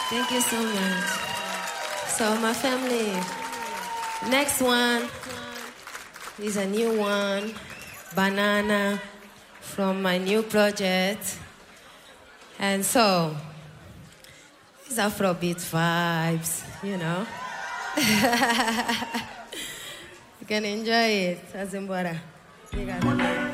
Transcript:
Thank you so much. So, my family, next one is a new one, Banana, from my new project. And so, it's Afrobeat vibes, you know. You can enjoy it. Azimbora.